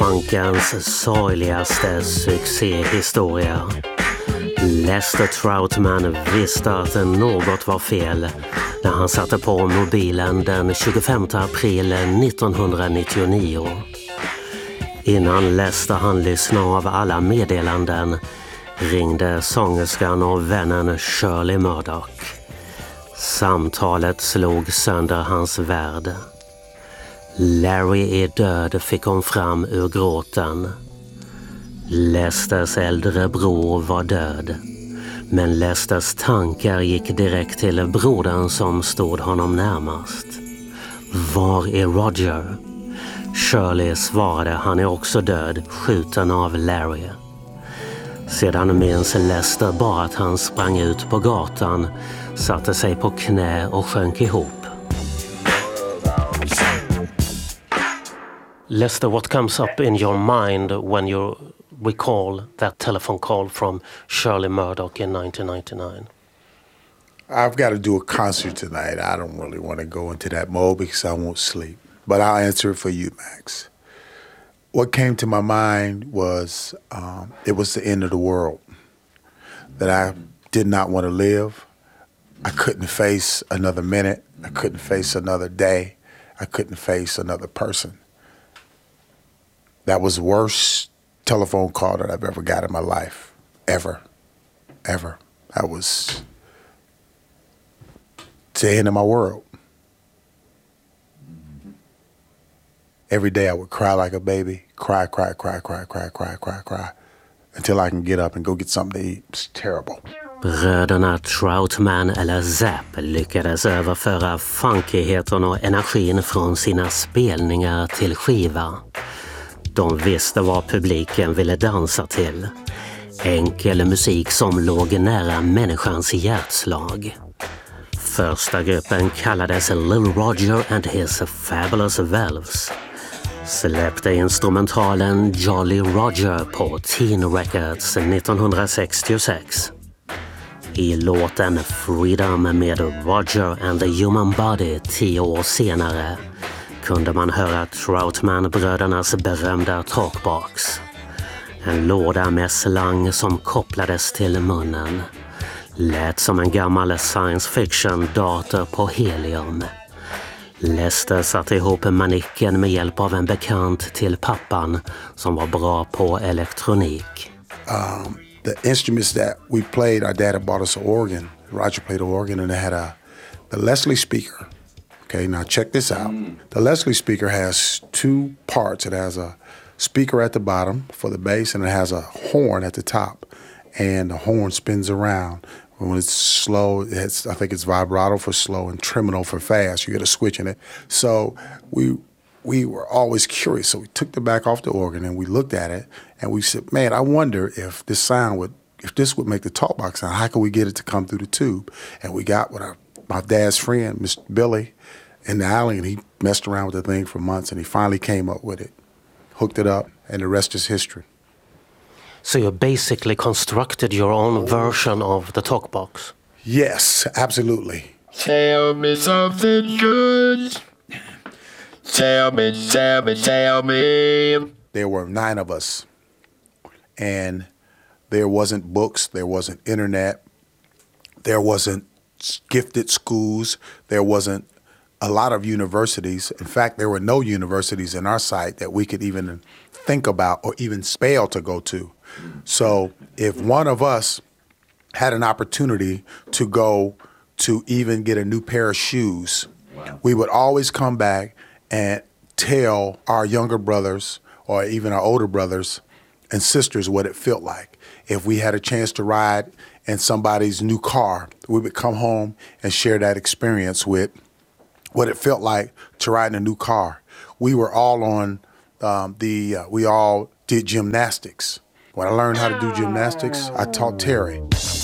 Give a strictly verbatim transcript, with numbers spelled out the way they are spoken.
Funkens sorgligaste succéhistoria. Lester Troutman visste att något var fel när han satte på mobilen den tjugofemte april nittonhundranittionio. Innan Lester han lyssnade av alla meddelanden ringde sångerskan och vännen Shirley Murdoch. Samtalet slog sönder hans värld. Larry är död, fick hon fram ur gråten. Lesters äldre bror var död. Men Lesters tankar gick direkt till brodern som stod honom närmast. Var är Roger? Shirley svarade han är också död, skjuten av Larry. Sedan minns Lester bara att han sprang ut på gatan, satte sig på knä och sjönk ihop. Lester, what comes up in your mind when you recall that telephone call from Shirley Murdoch in nineteen ninety-nine? I've got to do a concert tonight. I don't really want to go into that mode because I won't sleep. But I'll answer it for you, Max. What came to my mind was um, it was the end of the world. That I did not want to live. I couldn't face another minute. I couldn't face another day. I couldn't face another person. That was the worst telephone call that I've ever got in my life. Ever. Ever. That was the end of my world. Every day I would cry like a baby. Cry, cry, cry, cry, cry, cry, cry, cry. Until I can get up and go get something to eat. It's terrible. Bröderna Troutman eller Zapp lyckades överföra funkigheten och energin från sina spelningar till skiva. De visste vad publiken ville dansa till. Enkel musik som låg nära människans hjärtslag. Första gruppen kallades Little Roger and his Fabulous Valves. Släppte instrumentalen Jolly Roger på Teen Records nittonhundrasextiosex. I låten Freedom med Roger and the Human Body tio år senare kunde man höra Troutman-brödernas berömda talkbox. En låda med slang som kopplades till munnen. Lät som en gammal science fiction-dator på helium. Lester satte ihop manicken med hjälp av en bekant till pappan som var bra på elektronik. Um, the instruments that we played, our dad had bought us an organ. Roger played an organ and it had a the Leslie speaker. Okay, now check this out. The Leslie speaker has two parts. It has a speaker at the bottom for the bass and it has a horn at the top. And the horn spins around. When it's slow, it's, I think it's vibrato for slow and tremolo for fast. You get a switch in it. So we we were always curious. So we took the back off the organ and we looked at it and we said, man, I wonder if this sound would, if this would make the talkbox sound. How can we get it to come through the tube? And we got with our, my dad's friend, Mister Billy, in the alley, and he messed around with the thing for months and he finally came up with it, hooked it up, and the rest is history. So you basically constructed your own version of the talkbox? Yes, absolutely. Tell me something good. Tell me, tell me, tell me. There were nine of us, and there wasn't books, there wasn't internet, there wasn't gifted schools, there wasn't a lot of universities. In fact, there were no universities in our site that we could even think about or even spell to go to. So if one of us had an opportunity to go to even get a new pair of shoes, wow, we would always come back and tell our younger brothers or even our older brothers and sisters what it felt like. If we had a chance to ride in somebody's new car, we would come home and share that experience with what it felt like to ride in a new car. We were all on um, the, uh, we all did gymnastics. When I learned how to do gymnastics, I taught Terry.